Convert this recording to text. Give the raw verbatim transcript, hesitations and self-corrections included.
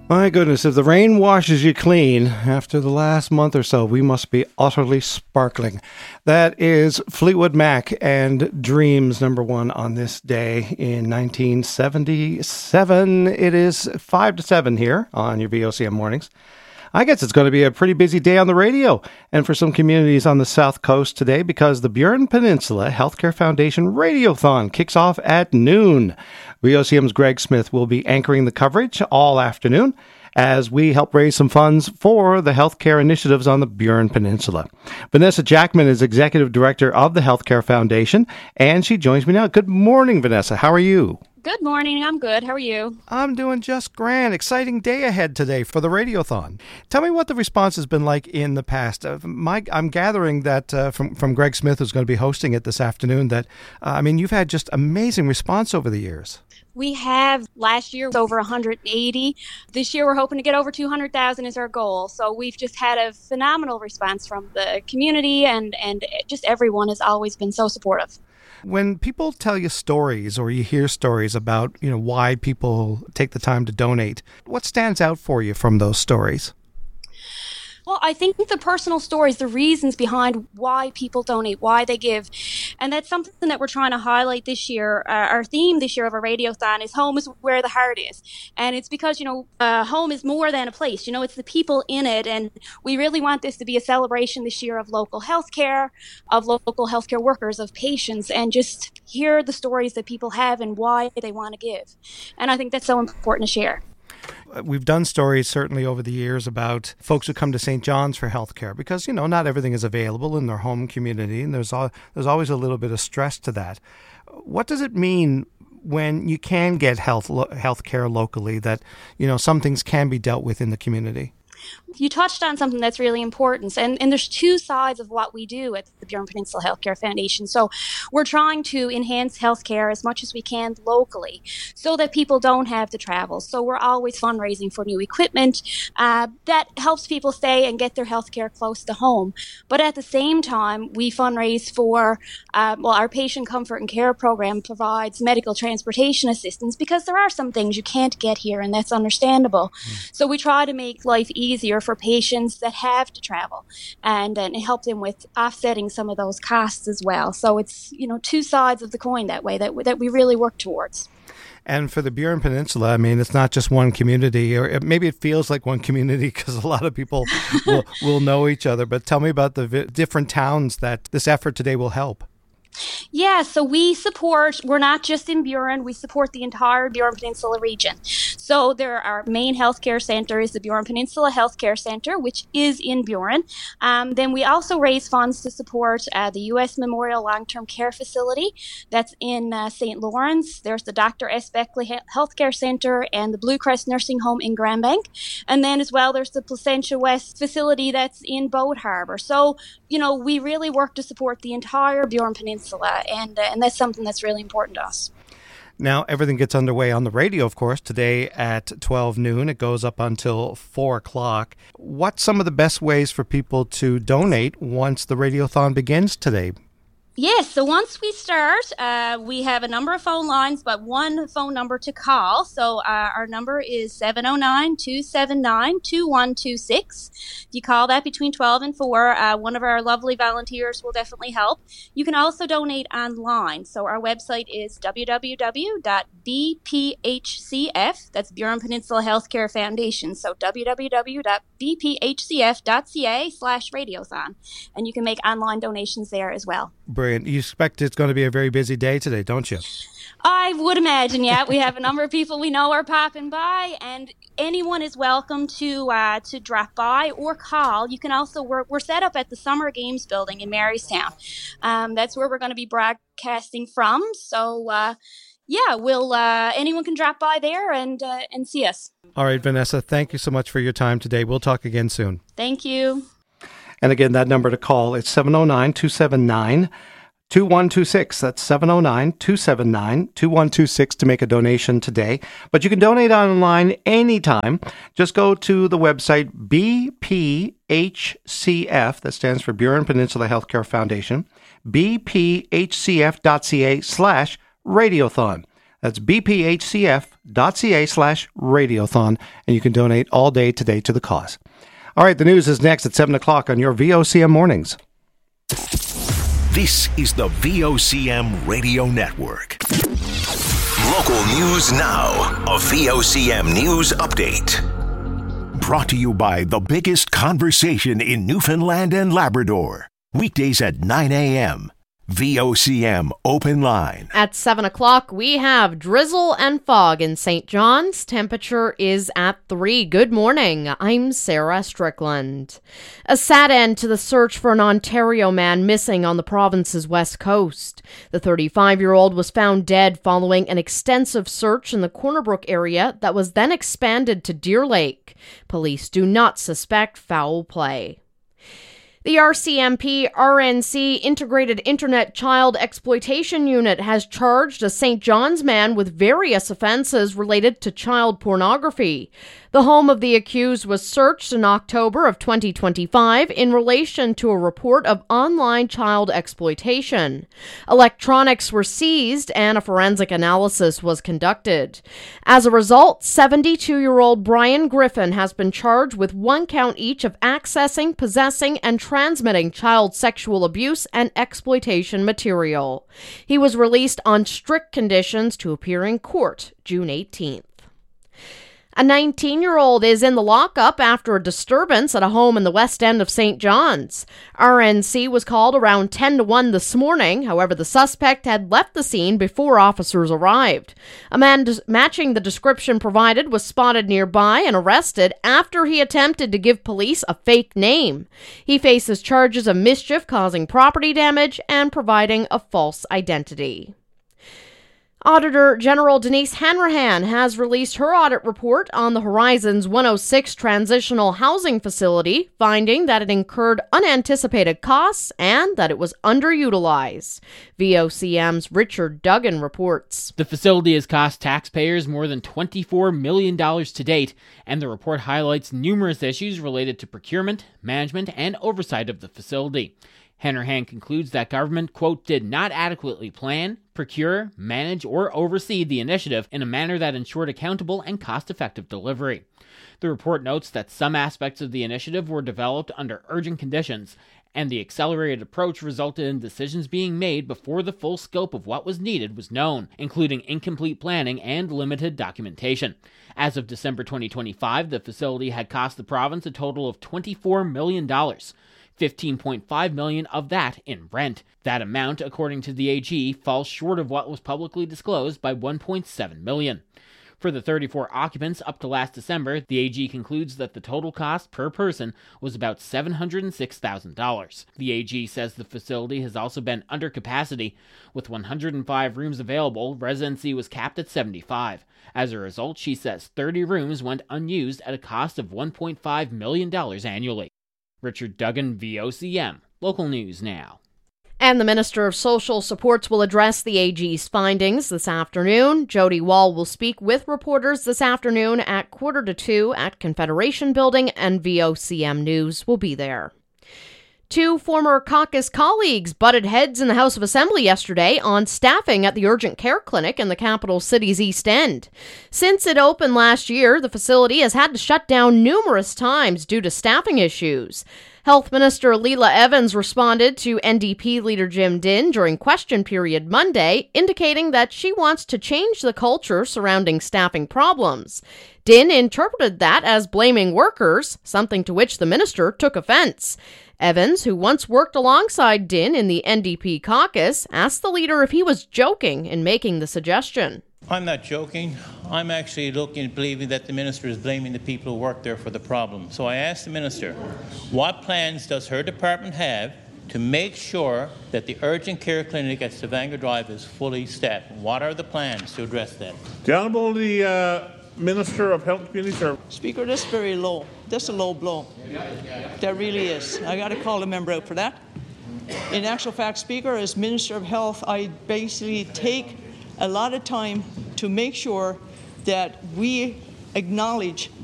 My goodness, if the rain washes you clean after the last month or so, we must be utterly sparkling. That is Fleetwood Mac and Dreams, number one on this day in nineteen seventy-seven. It is five to seven here on your V O C M Mornings. I guess it's going to be a pretty busy day on the radio and for some communities on the South Coast today because the Burin Peninsula Healthcare Foundation Radiothon kicks off at noon. V O C M's Greg Smith will be anchoring the coverage all afternoon as we help raise some funds for the healthcare initiatives on the Burin Peninsula. Vanessa Jackman is Executive Director of the Healthcare Foundation, and she joins me now. Good morning, Vanessa. How are you? Good morning. I'm good. How are you? I'm doing just grand. Exciting day ahead today for the Radiothon. Tell me what the response has been like in the past. Uh, Mike, I'm gathering that uh, from, from Greg Smith, who's going to be hosting it this afternoon, that, uh, I mean, you've had just amazing response over the years. We have last year over one hundred eighty. This year we're hoping to get over two hundred thousand is our goal. So we've just had a phenomenal response from the community, and, and just everyone has always been so supportive. When people tell you stories or you hear stories about, you know, why people take the time to donate, what stands out for you from those stories? Well, I think the personal stories, the reasons behind why people donate, why they give, and that's something that we're trying to highlight this year. Uh, our theme this year of our Radiothon is home is where the heart is. And it's because, you know, uh, home is more than a place. You know, it's the people in it. And we really want this to be a celebration this year of local healthcare, of local healthcare workers, of patients, and just hear the stories that people have and why they want to give. And I think that's so important to share. We've done stories certainly over the years about folks who come to Saint John's for healthcare because, you know, not everything is available in their home community, and there's al- there's always a little bit of stress to that. What does it mean when you can get health lo- healthcare locally, that, you know, some things can be dealt with in the community? You touched on something that's really important, and, and there's two sides of what we do at the Burin Peninsula Healthcare Foundation. So we're trying to enhance healthcare as much as we can locally so that people don't have to travel. So we're always fundraising for new equipment uh, that helps people stay and get their healthcare close to home. But at the same time, we fundraise for, uh, well, our Patient Comfort and Care program provides medical transportation assistance because there are some things you can't get here, and that's understandable. Mm. So we try to make life easier for patients that have to travel and, and help them with offsetting some of those costs as well. So it's, you know, two sides of the coin that way that, that we really work towards. And for the Burin Peninsula, I mean, it's not just one community, or maybe it feels like one community because a lot of people will, will know each other. But tell me about the vi- different towns that this effort today will help. Yeah, so we support, we're not just in Burin, we support the entire Burin Peninsula region. So there our main healthcare center is the Burin Peninsula Healthcare Center, which is in Burin. Um, then we also raise funds to support uh, the U S Memorial Long-Term Care Facility that's in uh, Saint Lawrence. There's the Doctor S. Beckley Healthcare Center and the Blue Crest Nursing Home in Grand Bank. And then as well, there's the Placentia West facility that's in Boat Harbor. So, you know, we really work to support the entire Burin Peninsula. And, uh, and that's something that's really important to us. Now, everything gets underway on the radio, of course, today at twelve noon. It goes up until four o'clock. What's some of the best ways for people to donate once the Radiothon begins today? Yes, so once we start, uh, we have a number of phone lines, but one phone number to call. So uh, our number is seven oh nine, two seven nine, two one two six. If you call that between twelve and four, uh, one of our lovely volunteers will definitely help. You can also donate online. So our website is w w w dot b p h c f, that's Burin Peninsula Healthcare Foundation, so w w w dot b p h c f dot c a slash radiothon. And you can make online donations there as well. Brilliant. You expect it's going to be a very busy day today, don't you? I would imagine, yeah. We have a number of people we know are popping by, and anyone is welcome to uh, to drop by or call. You can also, we're, we're set up at the Summer Games building in Marystown. Um, that's where we're going to be broadcasting from. So, uh, yeah, we'll uh, anyone can drop by there and uh, and see us. All right, Vanessa, thank you so much for your time today. We'll talk again soon. Thank you. And again, that number to call is seven oh nine, two seven nine, two one two six. That's seven oh nine, two seven nine, two one two six to make a donation today. But you can donate online anytime. Just go to the website B P H C F, that stands for Burin Peninsula Healthcare Foundation, b p h c f dot c a slash radiothon. That's bphcf.ca slash radiothon, and you can donate all day today to the cause. All right, the news is next at seven o'clock on your V O C M Mornings. This is the V O C M Radio Network. Local news now. A V O C M News Update. Brought to you by the biggest conversation in Newfoundland and Labrador. Weekdays at nine a.m. V O C M Open Line. At seven o'clock, we have drizzle and fog in Saint John's. Temperature is at three. Good morning. I'm Sarah Strickland. A sad end to the search for an Ontario man missing on the province's west coast. The thirty-five-year-old was found dead following an extensive search in the Corner Brook area that was then expanded to Deer Lake. Police do not suspect foul play. The R C M P R N C Integrated Internet Child Exploitation Unit has charged a Saint John's man with various offenses related to child pornography. The home of the accused was searched in October of twenty twenty-five in relation to a report of online child exploitation. Electronics were seized and a forensic analysis was conducted. As a result, seventy-two-year-old Brian Griffin has been charged with one count each of accessing, possessing, and transmitting child sexual abuse and exploitation material. He was released on strict conditions to appear in court June eighteenth. A nineteen-year-old is in the lockup after a disturbance at a home in the west end of Saint John's. R N C was called around ten to one this morning. However, the suspect had left the scene before officers arrived. A man des- matching the description provided was spotted nearby and arrested after he attempted to give police a fake name. He faces charges of mischief causing property damage and providing a false identity. Auditor General Denise Hanrahan has released her audit report on the Horizons one oh six transitional housing facility, finding that it incurred unanticipated costs and that it was underutilized. V O C M's Richard Duggan reports. The facility has cost taxpayers more than twenty-four million dollars to date, and the report highlights numerous issues related to procurement, management, and oversight of the facility. Hanrahan concludes that government, quote, did not adequately plan, procure, manage, or oversee the initiative in a manner that ensured accountable and cost-effective delivery. The report notes that some aspects of the initiative were developed under urgent conditions, and the accelerated approach resulted in decisions being made before the full scope of what was needed was known, including incomplete planning and limited documentation. As of December twenty twenty-five, the facility had cost the province a total of twenty-four million dollars. fifteen point five million dollars of that in rent. That amount, according to the A G, falls short of what was publicly disclosed by one point seven million dollars. For the thirty-four occupants up to last December, the A G concludes that the total cost per person was about seven hundred six thousand dollars. The A G says the facility has also been under capacity. With one hundred five rooms available, residency was capped at seventy-five. As a result, she says thirty rooms went unused at a cost of one point five million dollars annually. Richard Duggan, V O C M. Local news now. And the Minister of Social Supports will address the A G's findings this afternoon. Jody Wall will speak with reporters this afternoon at quarter to two at Confederation Building, and V O C M News will be there. Two former caucus colleagues butted heads in the House of Assembly yesterday on staffing at the urgent care clinic in the capital city's East End. Since it opened last year, the facility has had to shut down numerous times due to staffing issues. Health Minister Leela Evans responded to N D P leader Jim Dinn during question period Monday, indicating that she wants to change the culture surrounding staffing problems. Dinn interpreted that as blaming workers, something to which the minister took offense. Evans, who once worked alongside Dinn in the N D P caucus, asked the leader if he was joking in making the suggestion. I'm not joking. I'm actually looking, believing that the minister is blaming the people who work there for the problem. So I asked the minister, what plans does her department have to make sure that the urgent care clinic at Stavanger Drive is fully staffed? What are the plans to address that? The Honourable the uh, Minister of Health and Community Services. Speaker, this is very low. This is a low blow. That really is. I got to call the member out for that. In actual fact, Speaker, as Minister of Health, I basically take a lot of time to make sure that we acknowledge